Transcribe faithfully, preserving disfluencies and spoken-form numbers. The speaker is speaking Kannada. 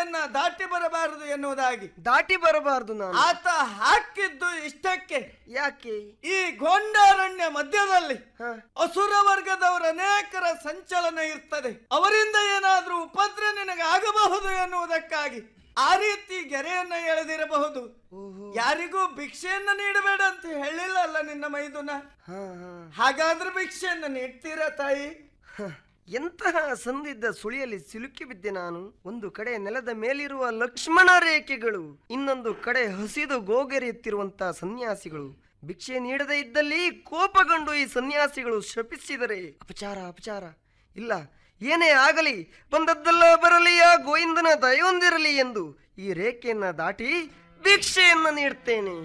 ರೇಖೆಯನ್ನ ದಾಟಿ ಬರಬಾರದು ಎನ್ನುವುದಾಗಿ. ದಾಟಿ ಬರಬಾರದು ನಾನು. ಆತ ಹಾಕಿದ್ದು ಇಷ್ಟಕ್ಕೆ. ಯಾಕೆ? ಈ ಗೊಂಡಾರಣ್ಯ ಮಧ್ಯದಲ್ಲಿ ಹ. ಅಸುರ ವರ್ಗದವರ ಅನೇಕರ ಸಂಚಲನ ಇರ್ತದೆ, ಅವರಿಂದ ಏನಾದ್ರೂ ಉಪದ್ರ ನಿನಗೆ ಆಗಬಹುದು ಎನ್ನುವುದಕ್ಕಾಗಿ ಆ ರೀತಿ ಗೆರೆಯನ್ನ ಎಳೆದಿರಬಹುದು. ಯಾರಿಗೂ ಭಿಕ್ಷೆಯನ್ನ ನೀಡಬೇಡ ಅಂತ ಹೇಳಿಲ್ಲ ಅಲ್ಲ ನಿನ್ನ ಮೈದುನ? ಹಾಗಾದ್ರೆ ಭಿಕ್ಷೆಯನ್ನ ನೀಡ್ತೀರಾ ತಾಯಿ? ಎಂತಹ ಸಂದಿದ್ದ ಸುಳಿಯಲ್ಲಿ ಸಿಲುಕಿ ಬಿದ್ದೆ ನಾನು. ಒಂದು ಕಡೆ ನೆಲದ ಮೇಲಿರುವ ಲಕ್ಷ್ಮಣ ರೇಖೆಗಳು, ಇನ್ನೊಂದು ಕಡೆ ಹಸಿದು ಗೋಗೆರೆಯುತ್ತಿರುವಂತಹ ಸನ್ಯಾಸಿಗಳು. ಭಿಕ್ಷೆ ನೀಡದೇ ಇದ್ದಲ್ಲಿ ಕೋಪಗೊಂಡು ಈ ಸನ್ಯಾಸಿಗಳು ಶಪಿಸಿದರೆ ಅಪಚಾರ ಅಪಚಾರ. ಇಲ್ಲ, ಏನೇ ಆಗಲಿ ಬಂದದ್ದೆಲ್ಲ ಬರಲಿ, ಆ ಗೋವಿಂದನ ದಯೊಂದಿರಲಿ ಎಂದು ಈ ರೇಖೆಯನ್ನ ದಾಟಿ ಭಿಕ್ಷೆಯನ್ನ ನೀಡ್ತೇನೆ.